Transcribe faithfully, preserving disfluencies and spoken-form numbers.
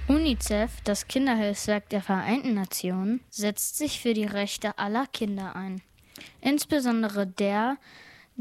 UNICEF, das Kinderhilfswerk der Vereinten Nationen, setzt sich für die Rechte aller Kinder ein. Insbesondere der